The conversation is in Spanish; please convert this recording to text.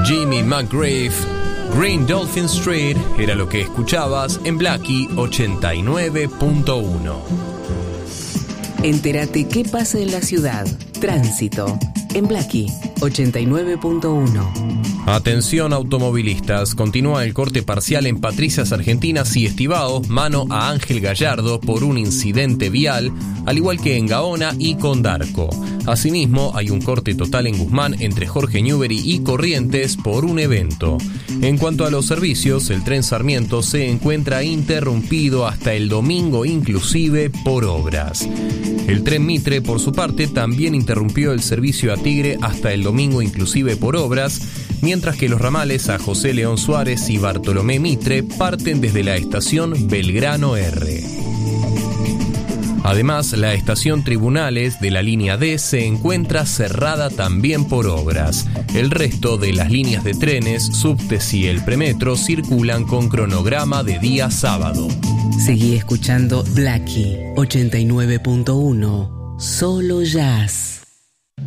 Jimmy McGrath, Green Dolphin Street, era lo que escuchabas en Blackie 89.1. Entérate qué pasa en la ciudad. Tránsito en Blackie 89.1. Atención automovilistas, continúa el corte parcial en Patricias Argentinas y Estibao, mano a Ángel Gallardo por un incidente vial, al igual que en Gaona y Condarco. Asimismo, hay un corte total en Guzmán entre Jorge Newbery y Corrientes por un evento. En cuanto a los servicios, el tren Sarmiento se encuentra interrumpido hasta el domingo inclusive por obras. El tren Mitre, por su parte, también interrumpió el servicio a Tigre hasta el domingo inclusive por obras, mientras que los ramales a José León Suárez y Bartolomé Mitre parten desde la estación Belgrano R. Además, la estación Tribunales de la línea D se encuentra cerrada también por obras. El resto de las líneas de trenes, subtes y el premetro circulan con cronograma de día sábado. Seguí escuchando Blackie 89.1, solo jazz.